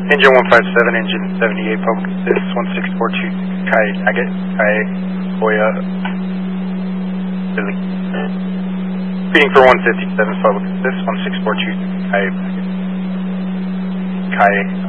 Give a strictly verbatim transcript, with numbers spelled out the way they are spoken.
Engine one five seven, engine seventy-eight, public assist, one six four two, Kai Agate, Kai Koya, Billy. Speeding for one fifty-seven, public assist, one six four two, Kai, Kai